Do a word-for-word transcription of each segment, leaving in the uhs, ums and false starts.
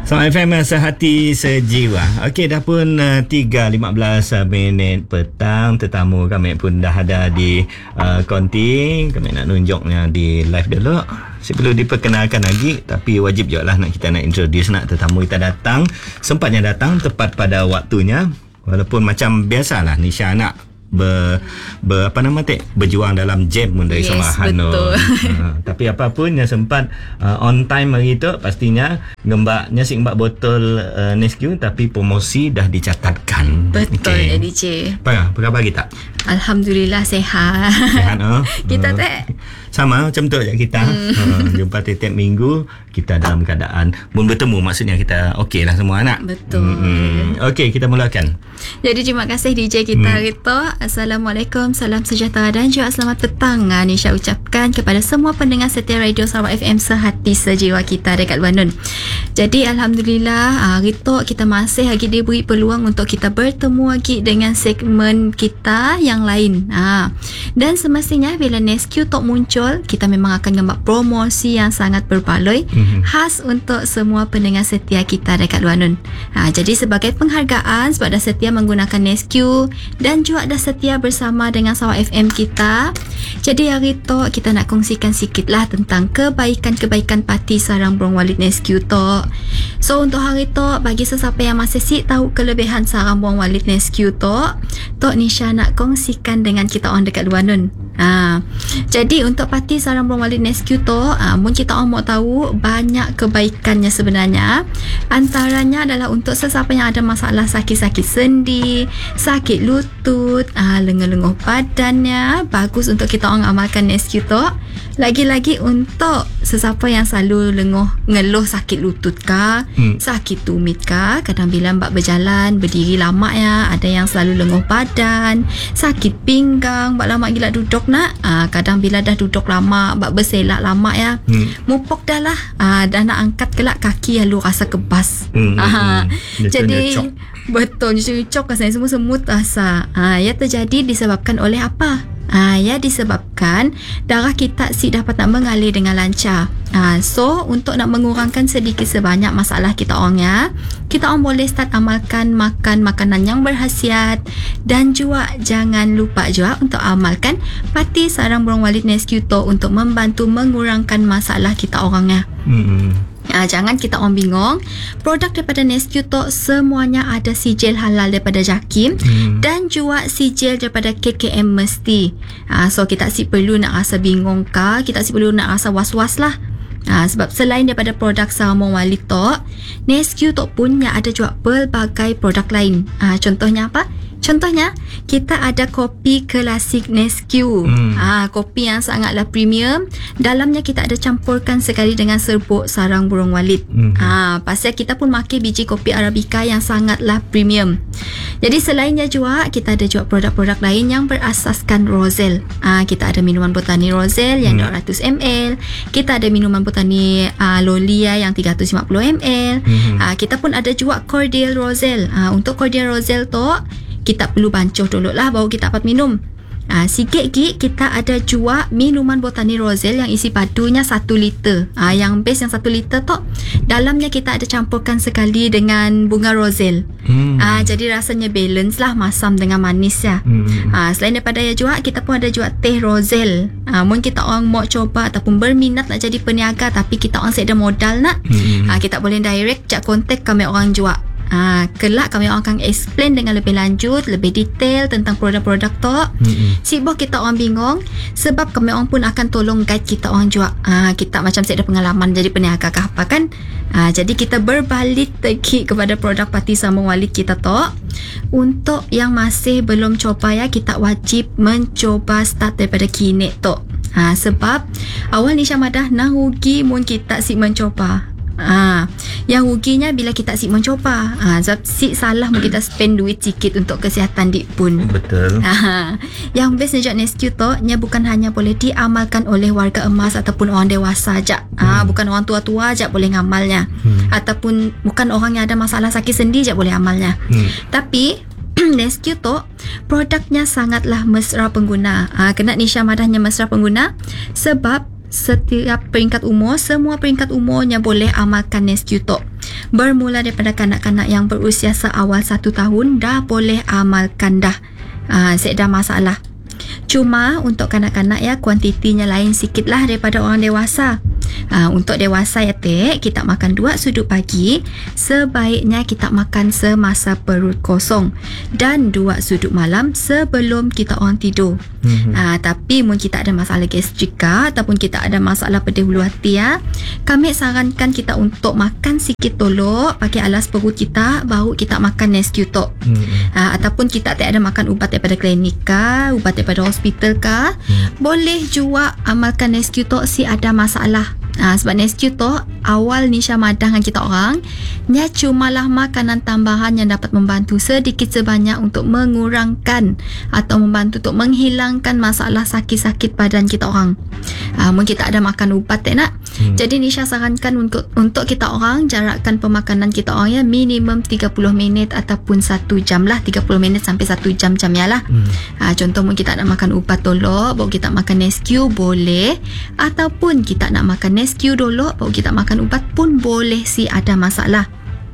Sama F M Sehati Sejiwa. Okey, dah pun uh, tiga lima belas minit petang. Tetamu kami pun dah ada di uh, konti. Kami nak nunjuknya di live dulu. Saya perlu diperkenalkan lagi, tapi wajib juga lah nak kita nak introduce nak tetamu kita datang. Sempatnya datang tepat pada waktunya. Walaupun macam biasalah Nisha nak ber, ber apa nama teh berjuang dalam jam pun dari yes, sama Hanul. Uh, tapi apapun yang sempat uh, on time hari tu pastinya ngembaknya si ngembak botol uh, Nesquik tapi promosi dah dicatatkan. Betul okay. D J. Apa, apa khabar kita? Alhamdulillah sehat. Sehat oh. Kita uh, teh sama macam tu je kita. Hmm. Uh, jumpa tiap minggu kita dalam keadaan pun bertemu, maksudnya kita okey lah semua anak. Betul. Hmm. Okey, kita mulakan. Jadi terima kasih D J kita hari hmm. tu. Assalamualaikum, salam sejahtera dan juga selamat petang. Nisha ucapkan kepada semua pendengar setia Radio Sarawak F M Sehati Sejiwa kita dekat luar Nun. Jadi Alhamdulillah hari tu kita masih lagi diberi peluang untuk kita bertemu lagi dengan segmen kita yang lain. Ha. Dan semestinya bila Nesquik Talk muncul, kita memang akan gambar promosi yang sangat berbaloi mm-hmm. khas untuk semua pendengar setia kita dekat luar Nun. Ha, jadi sebagai penghargaan sebab dah setia menggunakan Nesquik dan juga dah setia bersama dengan Sarawak F M kita. Jadi hari tu kita nak kongsikan sikit lah tentang kebaikan-kebaikan parti sarang burung walit Nesquik Talk. So untuk hari tu, bagi sesiapa yang masih si tahu kelebihan sarang burung walit Nesquik Talk, Tok Nisha nak kongsikan dengan kita orang dekat luar Nun. Ha, jadi untuk parti sarang burung walit Nesquik Talk, ha, mungkin kita orang mau tahu banyak kebaikannya sebenarnya. Antaranya adalah untuk sesiapa yang ada masalah sakit-sakit sendi, sakit lutut, ha, lenguh-lenguh badannya, bagus untuk kita orang amalkan Nesquik Talk. Lagi-lagi untuk sesiapa yang selalu lenguh, ngeluh sakit lutut kah, hmm. sakit tumit kah, kadang bila mbak berjalan, berdiri lama ya, ada yang selalu lenguh badan, sakit pinggang, mbak lama gila duduk nak, ha, kadang bila dah duduk lama, mbak berselak lama ya, hmm. mupok dah lah, ha, dah nak angkat kelak kaki lalu rasa kebas. Hmm. Ha, hmm. Jadi betul, nyucuk rasanya semua semut rasa. Ha, ia terjadi disebabkan oleh apa? Ha, ya disebabkan darah kita si dapat nak mengalir dengan lancar. Ha, so untuk nak mengurangkan sedikit sebanyak masalah kita orang ya, kita orang boleh start amalkan makan makanan yang berkhasiat dan juga jangan lupa juga untuk amalkan parti sarang burung walit Nesquik Talk untuk membantu mengurangkan masalah kita orang ya. Hmm. Ha, jangan kita orang bingung. Produk daripada Nesquik Talk semuanya ada sijil halal daripada JAKIM hmm. dan juga sijil daripada K K M mesti. Ha, so kita si perlu nak rasa bingung kah, kita si perlu nak rasa was-was lah. Ha, sebab selain daripada produk sarang burung walit Talk, Nesquik Talk punya ada juga pelbagai produk lain. Ha, contohnya apa? Contohnya, kita ada kopi klasik Nesquik. Hmm. Ha, kopi yang sangatlah premium. Dalamnya kita ada campurkan sekali dengan serbuk sarang burung walit. Hmm. Ha, pasal kita pun makan biji kopi Arabica yang sangatlah premium. Jadi selainnya juga, kita ada juga produk-produk lain yang berasaskan Roselle. Ha, kita ada minuman botani Roselle yang hmm. dua ratus mililiter. Kita ada minuman botani uh, Lolia yang tiga ratus lima puluh mililiter. Hmm. Ha, kita pun ada juga cordial Roselle. Ha, untuk cordial Roselle tu, kita perlu bancuh dulu lah baru kita dapat minum. Ha, sikit lagi kita ada juga minuman botani Roselle yang isi padunya satu liter. Ha, yang best yang satu liter tu, dalamnya kita ada campurkan sekali dengan bunga Roselle. Hmm. Ha, jadi rasanya balance lah, masam dengan manis ya. Hmm. Ha, selain daripada ya juga, kita pun ada juga teh Roselle. Ha, mungkin kita orang mau coba ataupun berminat nak jadi peniaga tapi kita orang ada modal nak. Hmm. Ha, kita boleh direct cak kontak kami orang juga. Ha, kelak kami akan explain dengan lebih lanjut, lebih detail tentang produk-produk tu. Mm-hmm. Sibuk kita orang bingung, sebab kami orang pun akan tolong guide kita orang juga. Ha, kita macam saya ada pengalaman jadi peniaga kah apa kan. Ha, jadi kita berbalik lagi kepada produk parti sarang walit kita tu. Untuk yang masih belum coba ya, kita wajib mencoba start daripada kini tu. Ha, sebab awal Nisha madah nak rugi mun kita si mencoba. Ha, yang ruginya bila kita si mencoba. Ha, sebab si salah mungkin kita spend duit sikit untuk kesihatan dik pun. Betul. Ha, yang best sejak Nesquik Talk nya bukan hanya boleh diamalkan oleh warga emas ataupun orang dewasa aja. Ha, hmm. bukan orang tua-tua aja boleh ngamalnya. Hmm. Ataupun bukan orang yang ada masalah sakit sendi aja boleh amalnya. Hmm. Tapi Nesquik Talk produknya sangatlah mesra pengguna. Ha, kena Nisha madahnya mesra pengguna sebab setiap peringkat umur, semua peringkat umurnya boleh amalkan Nesquik Talk. bermula daripada kanak-kanak yang berusia seawal satu tahun dah boleh amalkan dah. Uh, saya dah masalah. Cuma untuk kanak-kanak ya, kuantitinya lain sikit lah daripada orang dewasa. Uh, untuk dewasa ya tek, kita makan dua sudut pagi, sebaiknya kita makan semasa perut kosong, dan dua sudut malam sebelum kita orang tidur. Mm-hmm. Uh, tapi mungkin kita ada masalah gastrik ataupun kita ada masalah pedih bulu hati ya, kami sarankan kita untuk makan sikit tolok pakai alas perut kita, baru kita makan Nesquito. Mm-hmm. Uh, ataupun kita tak ada makan ubat daripada klinik kah, ubat daripada hospital kah, mm. boleh juga amalkan Nesquito si ada masalah. Ha, sebab Nesquito awal Nisha madah dengan kita orang, nya cumalah makanan tambahan yang dapat membantu sedikit sebanyak untuk mengurangkan atau membantu untuk menghilangkan masalah sakit-sakit badan kita orang. Ha, mungkin kita ada makan ubat tak nak. Hmm. Jadi Nisha sarankan untuk untuk kita orang jarakkan pemakanan kita orang ya minimum tiga puluh minit ataupun satu jam lah, tiga puluh minit sampai satu jam jamnya lah. Hmm. Ha, contoh mungkin kita nak makan ubat tolok, baru kita makan Nesquito boleh, ataupun kita nak makan Nesquito dulu baru kita makan ubat pun boleh si ada masalah.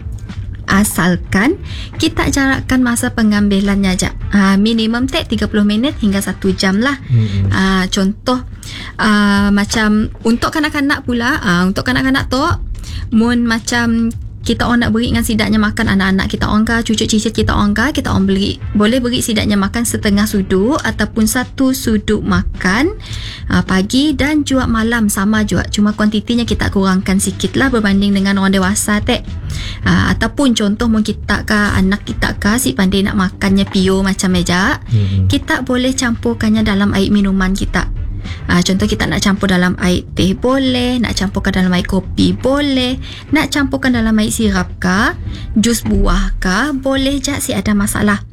Asalkan kita jarakkan masa pengambilannya je. Uh, minimum tak tiga puluh minit hingga satu jam lah. Mm-hmm. Uh, contoh uh, macam untuk kanak-kanak pula, uh, untuk kanak-kanak tu mun macam kita orang nak beri dengan sidaknya makan anak-anak kita orang kah, cucu cicit kita orang kah, kita orang beri, boleh beri sidaknya makan setengah sudut ataupun satu sudut makan uh, pagi dan juga malam sama juga, cuma kuantitinya kita kurangkan sikit lah berbanding dengan orang dewasa tak. Uh, ataupun contoh mungkin kita kah, anak kita kah si pandai nak makannya pio macam meja, hmm. kita boleh campurkannya dalam air minuman kita. Ha, contoh kita nak campur dalam air teh boleh, nak campurkan dalam air kopi boleh, nak campurkan dalam air sirap kah, jus buah kah, boleh je si ada masalah.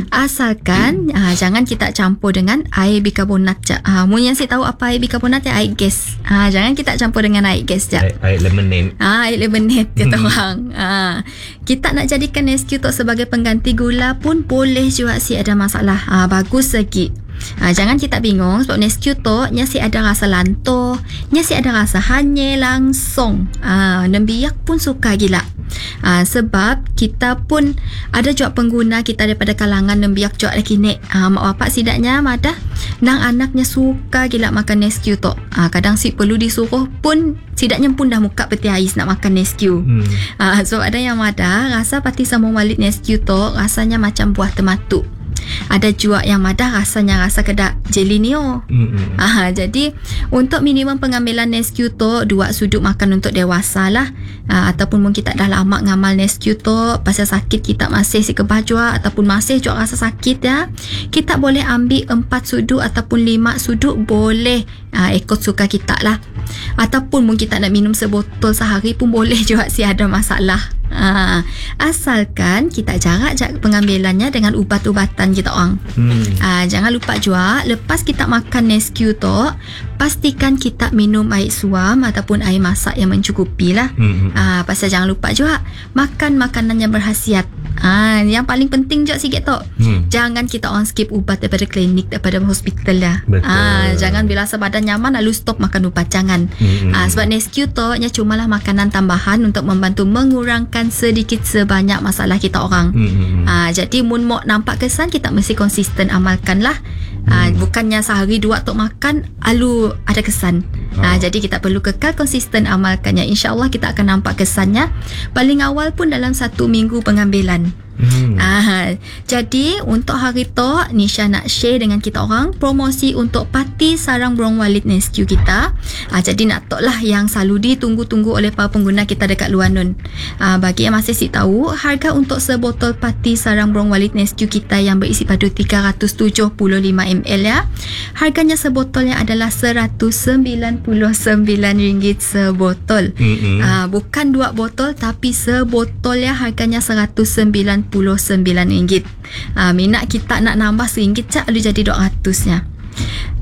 Asalkan ha, jangan kita campur dengan air bikarbonat je. Ha, mun yang saya tahu apa air bikarbonat ya, air gas. Ha, jangan kita campur dengan air gas je. Air, air lemonade. Ha, air lemonade kata orang. Ha, kita nak jadikan Nesquito sebagai pengganti gula pun boleh juga si ada masalah. Ha, bagus lagi. Ha, jangan kita bingung sebab Nesquito nya si ada rasa lantoh, nya si ada rasa hanyir langsung. Ha, dan biak pun suka gila. Ha, sebab kita pun ada juga pengguna kita daripada kalangan nembiak juga lagi ni. Ha, mak bapak sidaknya madah nang anaknya suka gila makan Nesquito. Ha, kadang si perlu disuruh pun sidaknya pun dah muka peti ais nak makan Nesquito. Hmm. Ha, sebab ada yang madah rasa pati sama walid Nesquito rasanya macam buah tematuk. Ada juga yang madah rasanya rasa kedak jelly neo. Mm-hmm. Ah, jadi untuk minimum pengambilan Nesquito dua sudut makan untuk dewasa lah. Ah, ataupun mungkin kita dah lama ngamal Nesquito pasal sakit kita masih si kebah juga ataupun masih juga rasa sakit ya, kita boleh ambil empat sudut ataupun lima sudut boleh. Ah, ikut suka kita lah. Ataupun mungkin kita nak minum sebotol sehari pun boleh juga si ada masalah. Ha, asalkan kita jarak jarak pengambilannya dengan ubat-ubatan kita orang. Hmm. Ha, jangan lupa juga lepas kita makan Nesquito, pastikan kita minum air suam ataupun air masak yang mencukupi lah. Hmm. Ha, pasal jangan lupa juga makan makanan yang berkhasiat. Ha, yang paling penting juga sikit tu. Hmm. Jangan kita orang skip ubat daripada klinik, daripada hospital lah. Ha, jangan bila sebadan nyaman lalu stop makan ubat, jangan. Hmm. Ha, sebab Nesquito nya cumalah makanan tambahan untuk membantu mengurangkan sedikit sebanyak masalah kita orang. Hmm. Ha, jadi mun mau nampak kesan kita mesti konsisten amalkan lah. Ha, hmm. bukannya sehari dua tok makan lalu ada kesan. Oh. Ha, jadi kita perlu kekal konsisten amalkannya. InsyaAllah kita akan nampak kesannya paling awal pun dalam satu minggu pengambilan. Hmm. Ah, jadi untuk hari tu Nisha nak share dengan kita orang promosi untuk parti sarang burung walid Nesquito kita. Ah, jadi nak tok lah yang selalu ditunggu-tunggu oleh para pengguna kita dekat luar nun. Ah, bagi yang masih si tahu, harga untuk sebotol parti sarang burung walid Nesquito kita yang berisi padu tiga ratus tujuh puluh lima mililiter ya, harganya sebotolnya adalah seratus sembilan puluh sembilan ringgit sebotol. Mm-hmm. Ah, bukan dua botol tapi sebotolnya harganya seratus sembilan puluh sembilan ringgit. Ha, minat kita nak nambah seringgit cak lalu jadi dua ratus nya.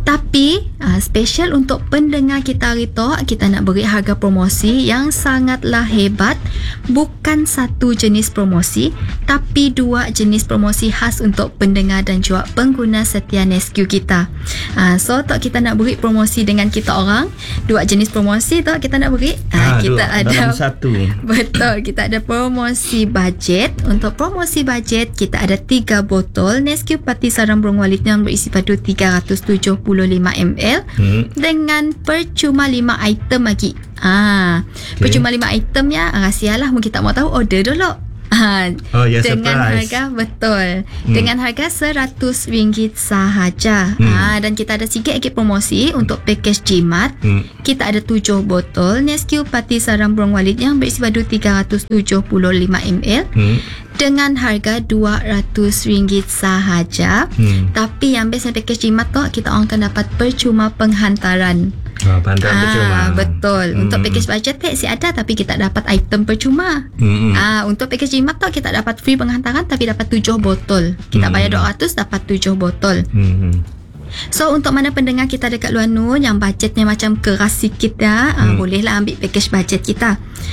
Tapi uh, special untuk pendengar kita hari tu, kita nak beri harga promosi yang sangatlah hebat. Bukan satu jenis promosi, tapi dua jenis promosi khas untuk pendengar dan juga pengguna setia Nesque kita. uh, So tok kita nak beri promosi dengan kita orang. Dua jenis promosi tok kita nak beri. uh, Ah, Kita dua, ada dalam satu. Betul, kita ada promosi bajet. Untuk promosi bajet, kita ada tiga botol Nesque Pati Sarang Burung Walit yang berisi padu tiga ratus tujuh puluh lima mililiter Hmm. dengan percuma lima item lagi. Ah, okay. Percuma lima item ya, rahsialah mungkin tak mau tahu, order dulu. Ha, Oh, ya, dengan surprise. harga betul Hmm. dengan harga seratus ringgit sahaja. Hmm. Ha, dan kita ada sikit lagi promosi untuk package jimat. Hmm. Kita ada tujuh botol Nesque Pati Sarang Burung Walit yang berisi padu tiga ratus tujuh puluh lima mililiter Hmm. dengan harga dua ratus ringgit sahaja. Hmm. Tapi yang best package jimat tu, kita orang akan dapat percuma penghantaran. Oh, pandang percuma. Betul. Hmm. Untuk package budget tak si ada, tapi kita dapat item percuma. Hmm. Ah, untuk package jimat tu kita dapat free penghantaran, tapi dapat tujuh botol. Kita Hmm. bayar dua ratus dapat tujuh botol. Hmm. So untuk mana pendengar kita dekat luar nun yang bajetnya macam keras sikit dah, hmm. uh, bolehlah ambil package bajet kita.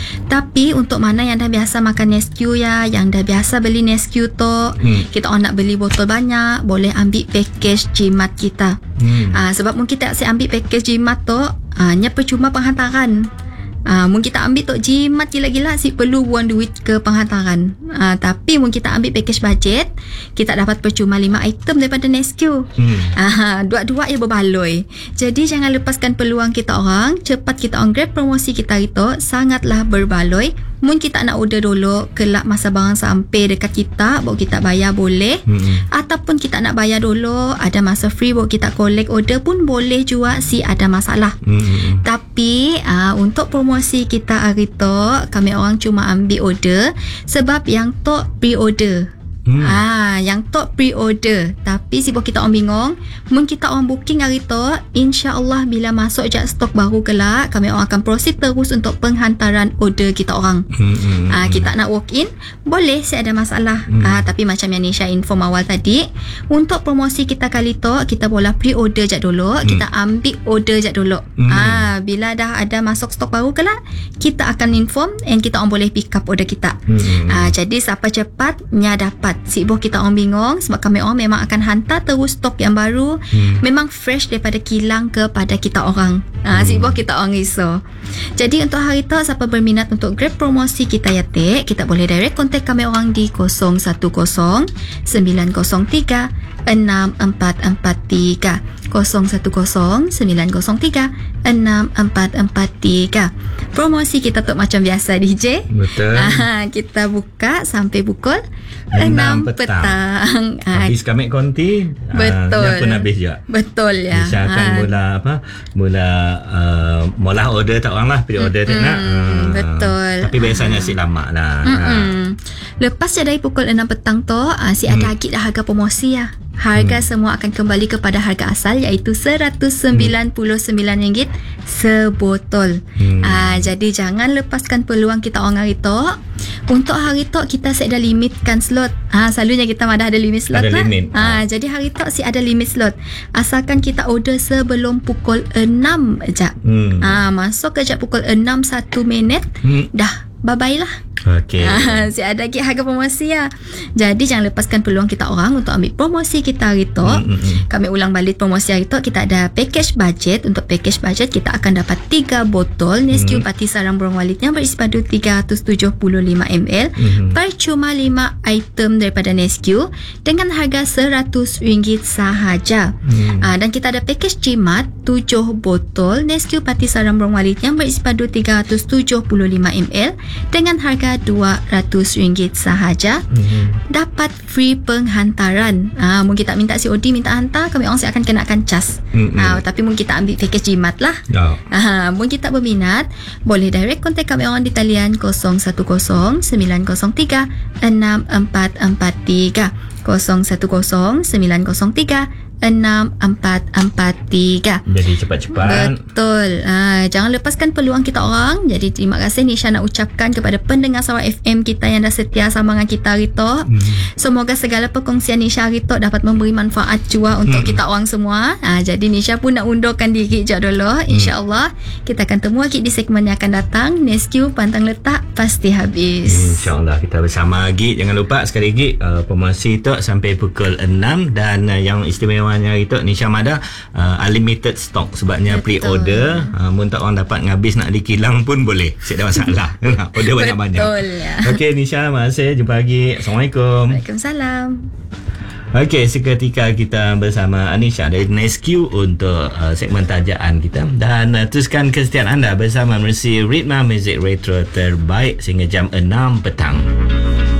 Tapi untuk mana yang dah biasa makan Nesque ya, yang dah biasa beli Nesque tu, hmm. kita orang nak beli botol banyak, boleh ambil package jimat kita. Hmm. Uh, sebab mungkin tak saya ambil package jimat tu, hanya uh, percuma penghantaran. Ah, mungkin kita ambil tok jimat gila-gila si perlu buang duit ke penghantaran. Ah, tapi mungkin kita ambil package bajet, kita dapat percuma lima item daripada Nesque. Hmm. Ah, dua-dua ia berbaloi. Jadi jangan lepaskan peluang kita orang, cepat kita on grab promosi kita itu sangatlah berbaloi. Mun kita nak order dulu, kelak masa barang sampai dekat kita, baru kita bayar boleh. Hmm. Ataupun kita nak bayar dulu, ada masa free baru kita collect order pun boleh juga si ada masalah. Hmm. Tapi uh, untuk promosi kita hari tu, kami orang cuma ambil order sebab yang tu pre-order. Hmm. Ah, yang top pre-order. Tapi sibuk kita orang bingung, mun kita orang booking hari tu, insya-Allah bila masuk je stok baru kelak, kami orang akan proceed terus untuk penghantaran order kita orang. Hmm. Ah, kita nak walk in, boleh saya ada masalah. Hmm. Ah, tapi macam yang Nisha inform awal tadi, untuk promosi kita kali tu, kita boleh pre-order je dulu, hmm. kita ambil order je dulu. Hmm. Ah, bila dah ada masuk stok baru kelak, kita akan inform and kita orang boleh pick up order kita. Hmm. Ah, jadi siapa cepatnya dapat. Sibuk kita orang bingung sebab kami orang memang akan hantar terus stok yang baru, hmm. memang fresh daripada kilang kepada kita orang. Ha, sibuk kita orang risau. Jadi untuk hari tu, siapa berminat untuk grab promosi kita yatik, kita boleh direct contact kami orang di kosong satu kosong sembilan kosong tiga enam empat empat tiga kosong satu kosong sembilan kosong tiga enam empat empat tiga. Promosi kita tu macam biasa D J. Betul. Ah, kita buka sampai pukul enam petang. Habis kami konti. Betul. Yang pun habis juga. Betul ya. Bisa akan Ah. mula apa? Mula uh, mula order tak orang lah, pilih order tak nak. Uh, betul. Tapi biasanya si lama lah. Uh. Lepas je dari pukul enam petang tu, uh, si ada lagi dah harga promosi ya. Harga hmm. semua akan kembali kepada harga asal, iaitu seratus sembilan puluh sembilan ringgit sebotol. Hmm. Ah, jadi jangan lepaskan peluang kita orang hari tu. Untuk hari tu kita set ada limitkan slot. Ah, selalunya kita ada ada limit slot ada lah. Limit. Ah, jadi hari tu si ada limit slot. Asalkan kita order sebelum pukul enam aja. Hmm. Ah, masuk ke pukul enam satu minit, hmm. dah bye-bye lah. Okey. Ah, si ada lagi harga promosi ya. Jadi jangan lepaskan peluang kita orang untuk ambil promosi kita hari tu. Mm-hmm. Kami ulang balik promosi hari tu. Kita ada package budget. Untuk package budget kita akan dapat tiga botol Nesque mm-hmm. Pati Sarang Burung Walit yang berisi padu tiga ratus tujuh puluh lima mililiter. Mm-hmm. Percuma lima item daripada Nesque dengan harga seratus ringgit sahaja. Mm. Ah, dan kita ada package jimat tujuh botol Nesque Pati Sarang Burung Walit yang berisi padu tiga ratus tujuh puluh lima mililiter dengan harga dua ratus ringgit sahaja. Mm-hmm. Dapat free penghantaran. Ah, mungkin tak minta C O D, minta hantar, kami orang akan kenakan cas. Mm-hmm. Ah, tapi mungkin kita ambil package jimat lah. Oh. Ah, mungkin tak berminat, boleh direct contact kami orang di talian kosong satu kosong sembilan kosong tiga enam empat empat tiga kosong satu kosong sembilan kosong tiga enam empat empat tiga. Jadi cepat-cepat. Betul. Ha, jangan lepaskan peluang kita orang. Jadi terima kasih Nisha nak ucapkan kepada pendengar Sarawak F M kita yang dah setia sama dengan kita hari tu. Hmm. Semoga segala perkongsian Nisha hari tu dapat memberi manfaat jua untuk hmm. kita orang semua. Ha, jadi Nisha pun nak undurkan diri je dulu. InsyaAllah kita akan temu lagi di segmen yang akan datang. Nescu pantang letak pasti habis. InsyaAllah kita bersama lagi. Jangan lupa sekali lagi uh, promosi tu sampai pukul enam dan uh, yang istimewanya hari tu Nisha ada uh, unlimited stock sebabnya betul. Pre-order. Uh, mun tak orang dapat ngabis nak dikilang pun boleh. Tak ada masalah. Order banyak-banyak. Betul ya. Okey Nisha, masih jumpa lagi. Assalamualaikum. Waalaikumsalam. Okey, seketika kita bersama Anisha dari Nescu untuk uh, segmen tajaan kita dan uh, teruskan kesetiaan anda bersama Mercy Ritma Music Retro terbaik sehingga jam enam petang.